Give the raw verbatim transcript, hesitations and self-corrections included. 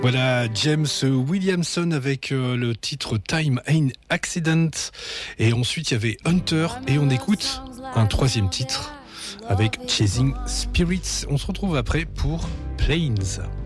Voilà James Williamson avec euh, le titre Time Ain't Accident. Et ensuite il y avait Hunter et on écoute un troisième titre avec Chasing Spirits. On se retrouve après pour Plains.